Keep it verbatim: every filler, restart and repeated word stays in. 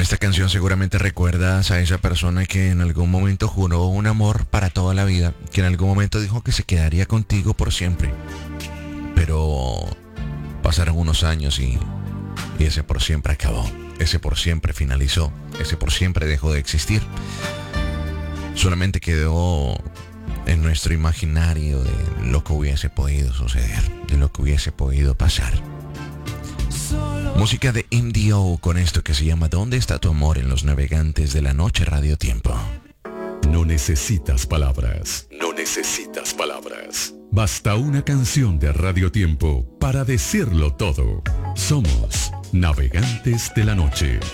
esta canción seguramente recuerdas a esa persona que en algún momento juró un amor para toda la vida, que en algún momento dijo que se quedaría contigo por siempre. Pero pasaron unos años y, y ese por siempre acabó, ese por siempre finalizó, ese por siempre dejó de existir. Solamente quedó en nuestro imaginario de lo que hubiese podido suceder, de lo que hubiese podido pasar. Música de M D O con esto que se llama ¿Dónde está tu amor? En los Navegantes de la Noche Radio Tiempo. No necesitas palabras, no necesitas palabras. Basta una canción de Radio Tiempo para decirlo todo. Somos Navegantes de la Noche.